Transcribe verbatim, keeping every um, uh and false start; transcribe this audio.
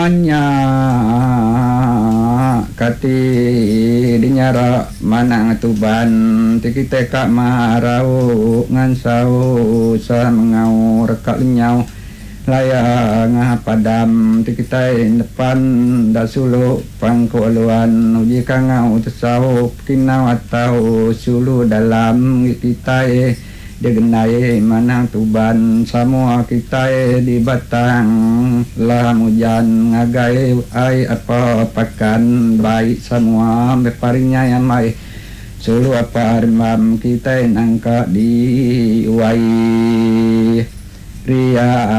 nya kati dinyara manang tuban ti kita kak marau ngan sau sa mengau rekak lenyau laya ngah padam ti kita depan da sulu pangko aluan uji kangau tesau kinau atau sulu dalam kita dia genai manang tuban semua kita di batang lah hujan ngagai ai apa pakan baik semua berparinya yang mai sulu apa rimam kita nangka di wai ria